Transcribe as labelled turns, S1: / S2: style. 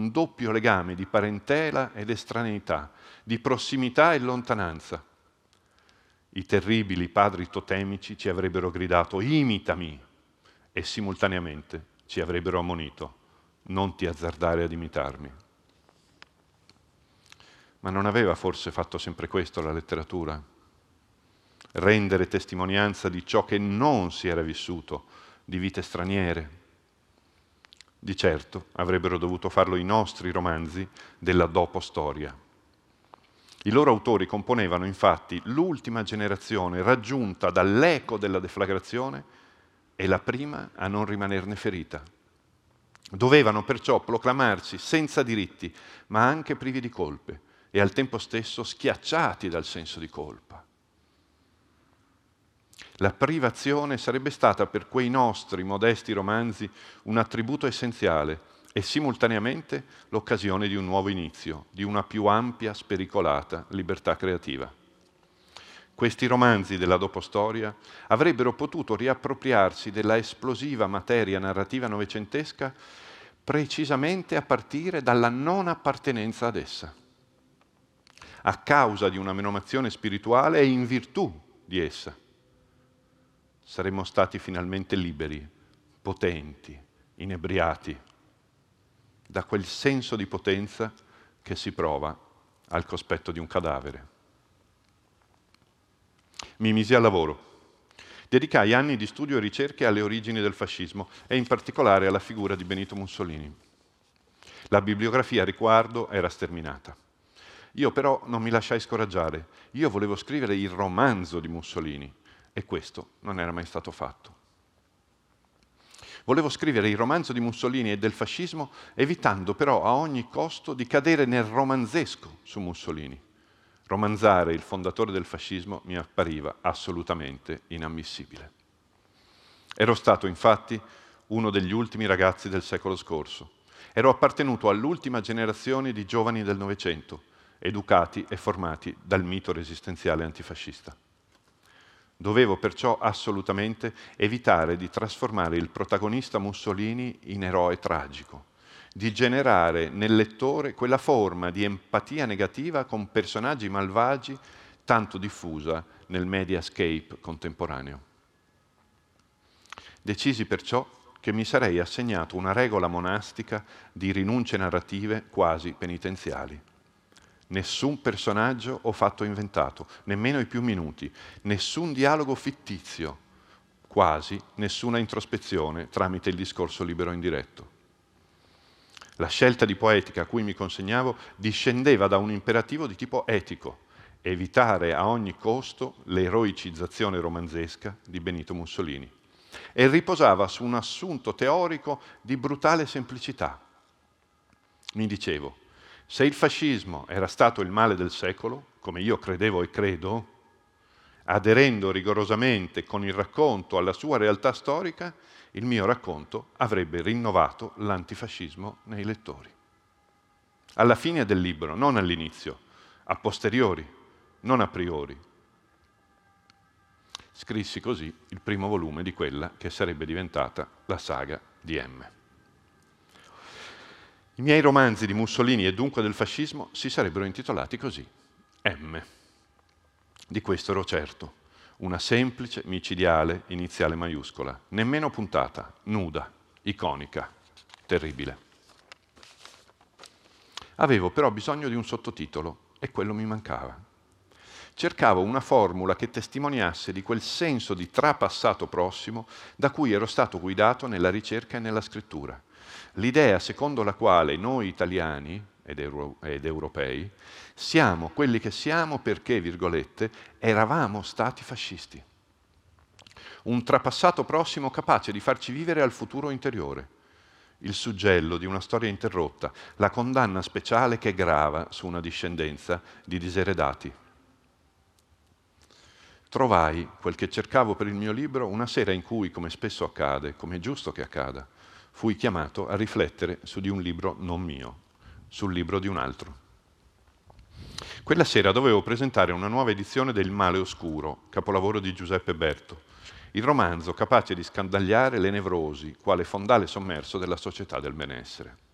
S1: un doppio legame di parentela ed estraneità, di prossimità e lontananza. I terribili padri totemici ci avrebbero gridato «imitami» e simultaneamente ci avrebbero ammonito «non ti azzardare ad imitarmi». Ma non aveva forse fatto sempre questo la letteratura? Rendere testimonianza di ciò che non si era vissuto, di vite straniere? Di certo avrebbero dovuto farlo i nostri romanzi della dopo-storia. I loro autori componevano infatti l'ultima generazione raggiunta dall'eco della deflagrazione e la prima a non rimanerne ferita. Dovevano perciò proclamarsi senza diritti, ma anche privi di colpe e al tempo stesso schiacciati dal senso di colpa. La privazione sarebbe stata per quei nostri modesti romanzi un attributo essenziale e simultaneamente l'occasione di un nuovo inizio, di una più ampia, spericolata libertà creativa. Questi romanzi della dopostoria avrebbero potuto riappropriarsi della esplosiva materia narrativa novecentesca precisamente a partire dalla non appartenenza ad essa, a causa di una menomazione spirituale e in virtù di essa. Saremmo stati finalmente liberi, potenti, inebriati, da quel senso di potenza che si prova al cospetto di un cadavere. Mi misi al lavoro. Dedicai anni di studio e ricerche alle origini del fascismo e in particolare alla figura di Benito Mussolini. La bibliografia a riguardo era sterminata. Io però non mi lasciai scoraggiare. Io volevo scrivere il romanzo di Mussolini e questo non era mai stato fatto. Volevo scrivere il romanzo di Mussolini e del fascismo, evitando però a ogni costo di cadere nel romanzesco su Mussolini. Romanzare il fondatore del fascismo mi appariva assolutamente inammissibile. Ero stato infatti uno degli ultimi ragazzi del secolo scorso. Ero appartenuto all'ultima generazione di giovani del Novecento, educati e formati dal mito resistenziale antifascista. Dovevo perciò assolutamente evitare di trasformare il protagonista Mussolini in eroe tragico, di generare nel lettore quella forma di empatia negativa con personaggi malvagi tanto diffusa nel mediascape contemporaneo. Decisi perciò che mi sarei assegnato una regola monastica di rinunce narrative quasi penitenziali. Nessun personaggio o fatto inventato, nemmeno i più minuti, nessun dialogo fittizio, quasi nessuna introspezione tramite il discorso libero indiretto. La scelta di poetica a cui mi consegnavo discendeva da un imperativo di tipo etico, evitare a ogni costo l'eroicizzazione romanzesca di Benito Mussolini, e riposava su un assunto teorico di brutale semplicità. Mi dicevo, se il fascismo era stato il male del secolo, come io credevo e credo, aderendo rigorosamente con il racconto alla sua realtà storica, il mio racconto avrebbe rinnovato l'antifascismo nei lettori. Alla fine del libro, non all'inizio, a posteriori, non a priori. Scrissi così il primo volume di quella che sarebbe diventata la saga di M. I miei romanzi di Mussolini e dunque del fascismo si sarebbero intitolati così, M. Di questo ero certo, una semplice, micidiale iniziale maiuscola, nemmeno puntata, nuda, iconica, terribile. Avevo però bisogno di un sottotitolo e quello mi mancava. Cercavo una formula che testimoniasse di quel senso di trapassato prossimo da cui ero stato guidato nella ricerca e nella scrittura. L'idea secondo la quale noi italiani ed europei siamo quelli che siamo perché, virgolette, eravamo stati fascisti. Un trapassato prossimo capace di farci vivere al futuro interiore. Il suggello di una storia interrotta, la condanna speciale che grava su una discendenza di diseredati. Trovai quel che cercavo per il mio libro una sera in cui, come spesso accade, come è giusto che accada, fui chiamato a riflettere su di un libro non mio, sul libro di un altro. Quella sera dovevo presentare una nuova edizione del Male Oscuro, capolavoro di Giuseppe Berto, il romanzo capace di scandagliare le nevrosi, quale fondale sommerso della società del benessere.